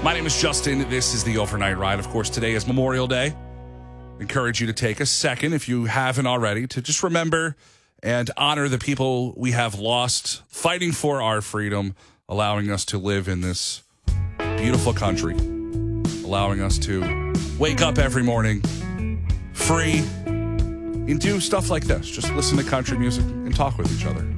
My name is Justin. This is the Overnight Ride. Of course, today is Memorial Day. Encourage you to take a second, if you haven't already, to just remember and honor the people we have lost fighting for our freedom, allowing us to live in this beautiful country, allowing us to wake up every morning free and do stuff like this. Just listen to country music and talk with each other.